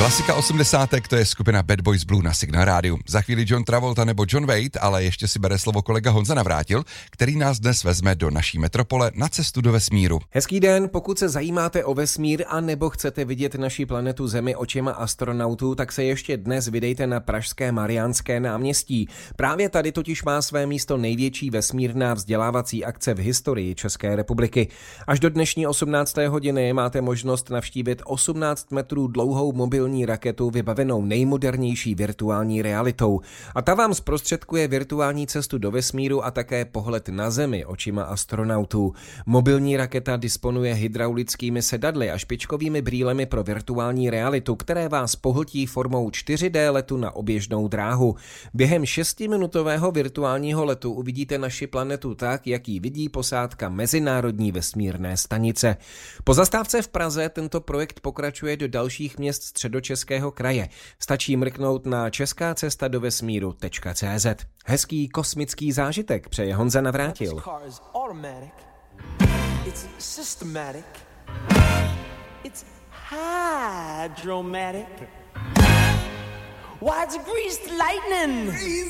Klasika 80. to je skupina Bad Boys Blue na Signal Rádiu. Za chvíli John Travolta nebo John Wayne, ale ještě si bere slovo kolega Honza Navrátil, který nás dnes vezme do naší metropole na cestu do vesmíru. Hezký den, pokud se zajímáte o vesmír a nebo chcete vidět naši planetu Zemi očima astronautů, tak se ještě dnes vydejte na pražské Mariánské náměstí. Právě tady totiž má své místo největší vesmírná vzdělávací akce v historii České republiky. Až do dnešní 18. hodiny máte možnost navštívit 18 metrů dlouhou mobilní raketu vybavenou nejmodernější virtuální realitou. A ta vám zprostředkuje virtuální cestu do vesmíru a také pohled na Zemi očima astronautů. Mobilní raketa disponuje hydraulickými sedadly a špičkovými brýlemi pro virtuální realitu, které vás pohltí formou 4D letu na oběžnou dráhu. Během 6minutového virtuálního letu uvidíte naši planetu tak, jak ji vidí posádka Mezinárodní vesmírné stanice. Po zastávce v Praze tento projekt pokračuje do dalších měst Středočeského kraje. Stačí mrknout na českácestadovesmíru.cz. Hezký kosmický zážitek přeje Honza Navrátil. It's systematic. It's hydromatic. Why, it's greased lightning.